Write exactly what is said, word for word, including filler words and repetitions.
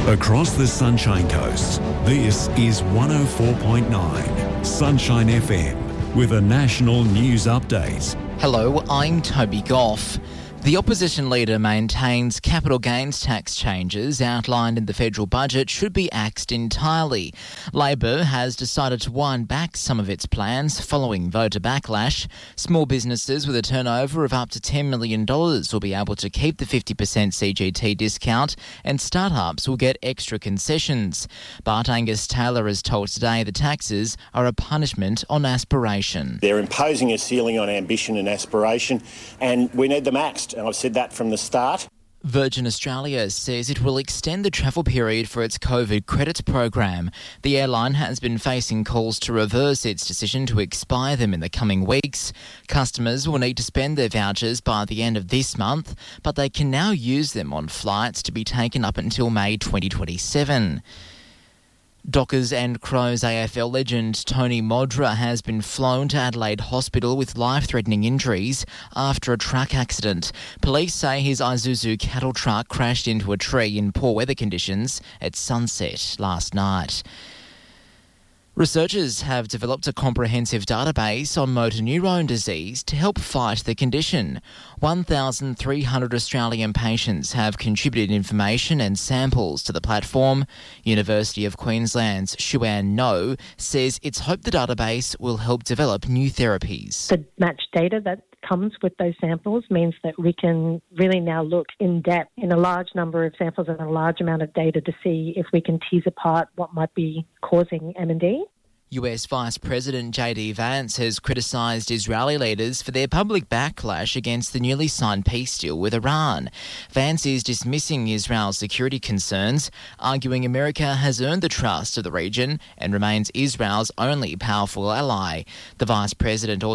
Across the Sunshine Coast, this is one oh four point nine Sunshine F M with a national news update. Hello, I'm Toby Goff. The opposition leader maintains capital gains tax changes outlined in the federal budget should be axed entirely. Labor has decided to wind back some of its plans following voter backlash. Small businesses with a turnover of up to ten million dollars will be able to keep the fifty percent C G T discount, and startups will get extra concessions. But Angus Taylor has told Today the taxes are a punishment on aspiration. They're imposing a ceiling on ambition and aspiration, and we need them axed. And I've said that from the start. Virgin Australia says it will extend the travel period for its COVID credits program. The airline has been facing calls to reverse its decision to expire them in the coming weeks. Customers will need to spend their vouchers by the end of this month, but they can now use them on flights to be taken up until May twenty twenty-seven. Dockers and Crows A F L legend Tony Modra has been flown to Adelaide Hospital with life-threatening injuries after a truck accident. Police say his Isuzu cattle truck crashed into a tree in poor weather conditions at sunset last night. Researchers have developed a comprehensive database on motor neurone disease to help fight the condition. one thousand three hundred Australian patients have contributed information and samples to the platform. University of Queensland's Shuan No says it's hoped the database will help develop new therapies. The matched data that comes with those samples means that we can really now look in depth in a large number of samples and a large amount of data to see if we can tease apart what might be causing M and D. U S Vice President J D Vance has criticised Israeli leaders for their public backlash against the newly signed peace deal with Iran. Vance is dismissing Israel's security concerns, arguing America has earned the trust of the region and remains Israel's only powerful ally. The Vice President also